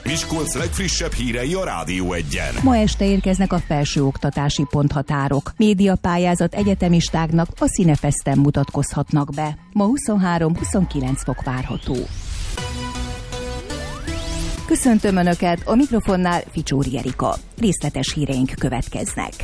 Miskolc legfrissebb hírei a Rádió Egyen. Ma este érkeznek a felsőoktatási ponthatárok. Médiapályázat egyetemistáknak a Színefesten mutatkozhatnak be. Ma 23-29 fok várható. Köszöntöm Önöket, a mikrofonnál Ficsóri Erika. Részletes híreink következnek.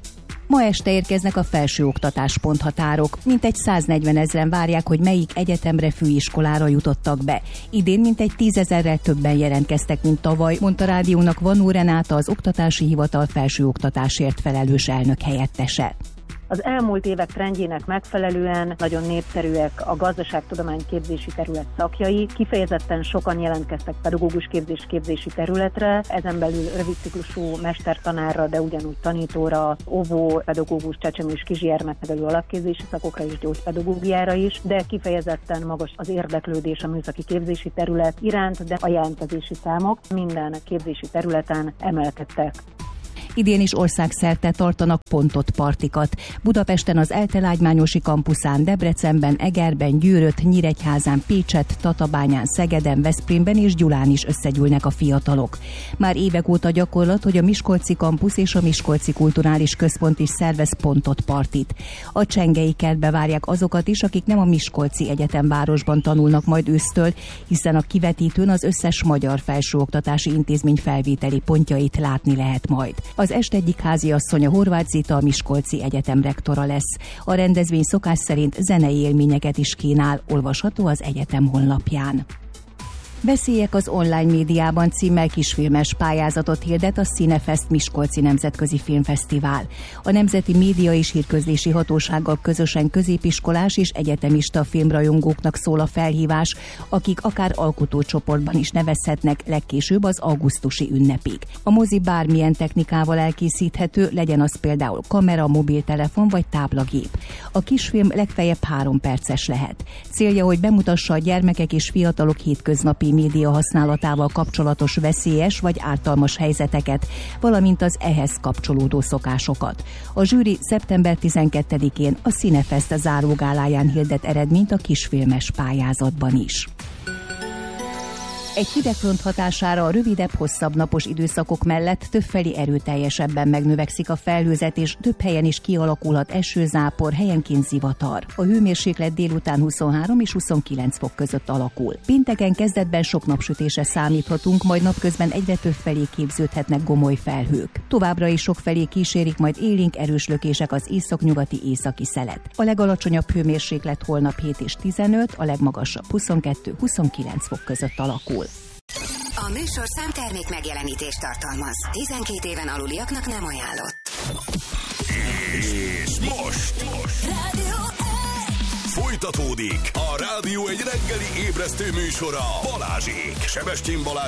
Ma este érkeznek a felsőoktatás ponthatárok. Mintegy 140 000-en várják, hogy melyik egyetemre, főiskolára jutottak be. Idén mintegy 10 000-rel többen jelentkeztek, mint tavaly, mondta rádiónak Vanó Renáta, az Oktatási Hivatal felsőoktatásért felelős elnök helyettese. Az elmúlt évek trendjének megfelelően nagyon népszerűek a gazdaságtudomány képzési terület szakjai, kifejezetten sokan jelentkeztek pedagógus képzési területre, ezen belül rövidciklusú mestertanárra, de ugyanúgy tanítóra, óvó, pedagógus, csecsemő és kisgyermeknevelő alapképzési szakokra és gyógypedagógiára is, de kifejezetten magas az érdeklődés a műszaki képzési terület iránt, de a jelentkezési számok minden képzési területen emelkedtek. Idén is országszerte tartanak pontot partikat. Budapesten az ELTE lágymányosi kampuszán, Debrecenben, Egerben, Győrött, Nyíregyházán, Pécsett, Tatabányán, Szegeden, Veszprémben és Gyulán is összegyűlnek a fiatalok. Már évek óta gyakorlat, hogy a Miskolci kampusz és a Miskolci Kulturális Központ is szervez pontot partit. A Csengei kertbe várják azokat is, akik nem a Miskolci Egyetemvárosban tanulnak majd ősztől, hiszen a kivetítőn az összes magyar felsőoktatási intézmény felvételi pontjait látni lehet majd. Az est egyik háziasszonya, Horváth Zita, a Miskolci Egyetem rektora lesz. A rendezvény szokás szerint zenei élményeket is kínál, olvasható az egyetem honlapján. Veszélyek az online médiában címmel kisfilmes pályázatot hirdet a Színefest Miskolci Nemzetközi Filmfesztivál. A Nemzeti Média és Hírközlési Hatósággal közösen középiskolás és egyetemista filmrajongóknak szól a felhívás, akik akár alkotócsoportban is nevezhetnek legkésőbb az augusztusi ünnepig. A mozi bármilyen technikával elkészíthető, legyen az például kamera, mobiltelefon vagy táblagép. A kisfilm legfeljebb 3 perces lehet. Célja, hogy bemutassa a gyermekek és fiatalok hétköznapi média használatával kapcsolatos veszélyes vagy ártalmas helyzeteket, valamint az ehhez kapcsolódó szokásokat. A zsűri szeptember 12-én a Színefest zárógáláján hirdet eredményt a kisfilmes pályázatban is. Egy hidegfront hatására a rövidebb, hosszabb napos időszakok mellett többfelé erőteljesebben megnövekszik a felhőzet, és több helyen is kialakulhat esőzápor, helyenként zivatar. A hőmérséklet délután 23 és 29 fok között alakul. Pénteken kezdetben sok napsütésre számíthatunk, majd napközben egyre többfelé képződhetnek gomoly felhők. Továbbra is sokfelé kísérik majd élénk erős lökések az északnyugati északi szelet. A legalacsonyabb hőmérséklet holnap 7 és 15, a legmagasabb 22-29 fok között alakul. A műsorszám termék megjelenítést tartalmaz. 12 éven aluliaknak nem ajánlott. És most folytatódik a Rádió egy reggeli ébresztő műsora. Balázsék, Sebestyén Balázs